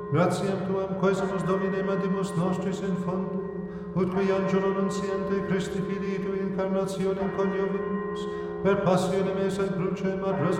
gratiam tuam quesumus Domine mandimus nostris in fondo, ut qui angelo nunciante Christi Filii tui incarnationem coniovimus, per passionem esse in crucem ad